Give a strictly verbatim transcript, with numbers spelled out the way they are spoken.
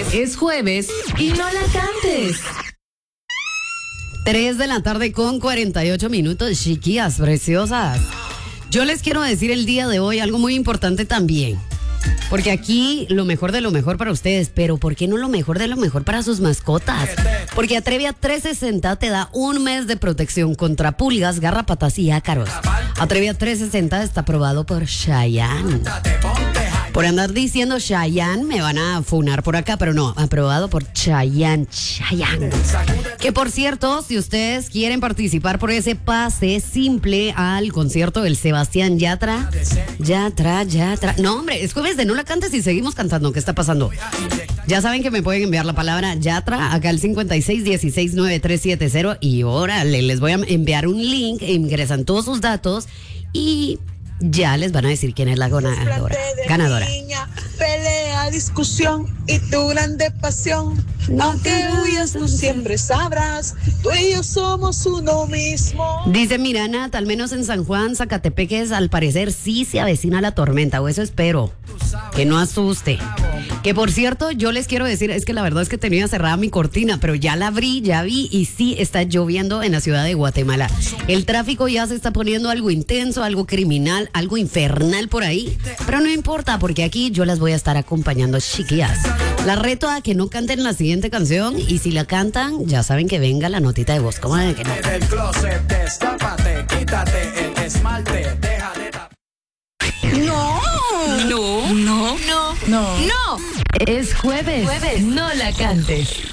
Es jueves y no la cantes. tres de la tarde con cuarenta y ocho minutos, chiquillas preciosas. Yo les quiero decir el día de hoy algo muy importante también. Porque aquí lo mejor de lo mejor para ustedes, pero ¿por qué no lo mejor de lo mejor para sus mascotas? Porque Atrevia trescientos sesenta te da un mes de protección contra pulgas, garrapatas y ácaros. Atrevia trescientos sesenta está aprobado por Chayanne. Por andar diciendo Chayanne me van a funar por acá, pero no, aprobado por Chayanne, Chayanne. Que por cierto, si ustedes quieren participar por ese pase simple al concierto del Sebastián Yatra, Yatra, Yatra. No, hombre, es jueves de No La Cantes y seguimos cantando. ¿Qué está pasando? Ya saben que me pueden enviar la palabra Yatra acá al cincuenta y seis dieciséis noventa y tres setenta y órale, les voy a enviar un link, ingresan todos sus datos y ya les van a decir quién es la ganadora. ganadora. Niña, pelea, discusión y tu grande pasión. Aunque huyas, tú siempre sabrás, tú y yo somos uno mismo. Dice Mirana, al menos en San Juan, Zacatepeques, al parecer sí se avecina la tormenta, o eso espero. Que no asuste. Que por cierto, yo les quiero decir, es que la verdad es que tenía cerrada mi cortina, pero ya la abrí, ya vi y sí está lloviendo en la ciudad de Guatemala. El tráfico ya se está poniendo algo intenso, algo criminal, algo infernal por ahí, pero no importa porque aquí yo las voy a estar acompañando, chiquillas. La reto a que no canten la siguiente canción y si la cantan, ya saben que venga la notita de voz. ¿Cómo de que no? Del closet, destápate, quítate el esmalte, deja de tapar. No, No, no, no, no. no. Es jueves. Jueves. No la cantes.